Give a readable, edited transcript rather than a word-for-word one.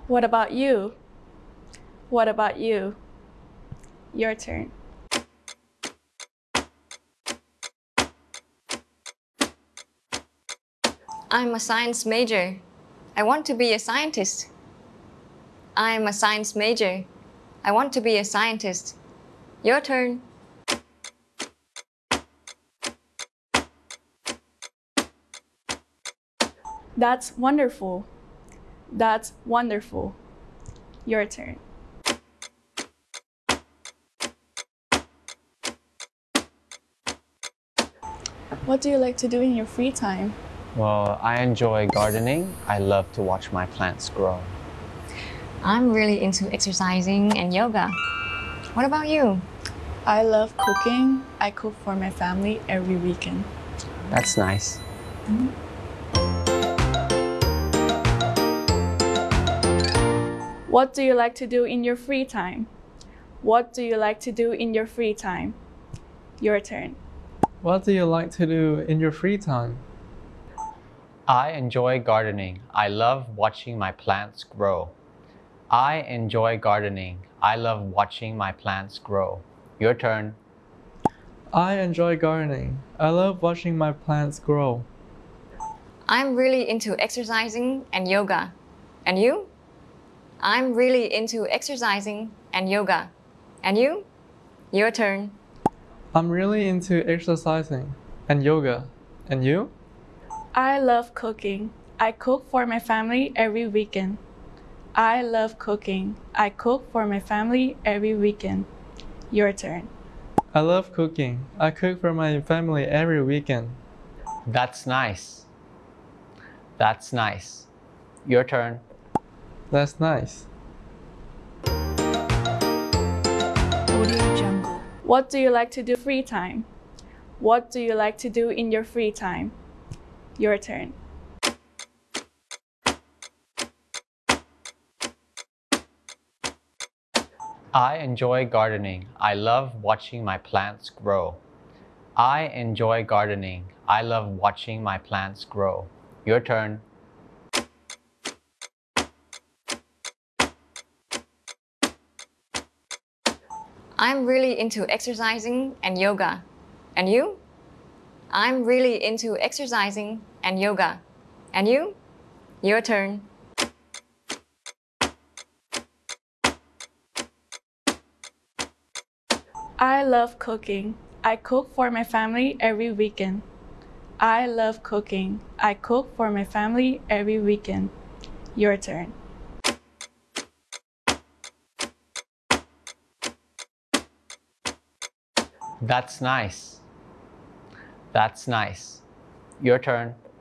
What about you? What about you? Your turn. I'm a science major. I want to be a scientist. I'm a science major. I want to be a scientist. Your turn. That's wonderful. That's wonderful. Your turn. What do you like to do in your free time? Well, I enjoy gardening. I love to watch my plants grow. I'm really into exercising and yoga. What about you? I love cooking. I cook for my family every weekend. That's nice. What do you like to do in your free time? What do you like to do in your free time? Your turn. What do you like to do in your free time? I enjoy gardening. I love watching my plants grow. I enjoy gardening. I love watching my plants grow. Your turn. I enjoy gardening. I love watching my plants grow. I'm really into exercising and yoga. And you? I'm really into exercising and yoga. And you? Your turn. I'm really into exercising and yoga. And you? I love cooking. I cook for my family every weekend. I love cooking. I cook for my family every weekend. Your turn. I love cooking. I cook for my family every weekend. That's nice. That's nice. Your turn. That's nice. What do you like to do free time? What do you like to do in your free time? Your turn. I enjoy gardening. I love watching my plants grow. I enjoy gardening. I love watching my plants grow. Your turn. I'm really into exercising and yoga. And you? I'm really into exercising and yoga. And you? Your turn. I love cooking. I cook for my family every weekend. I love cooking. I cook for my family every weekend. Your turn. That's nice. That's nice. Your turn.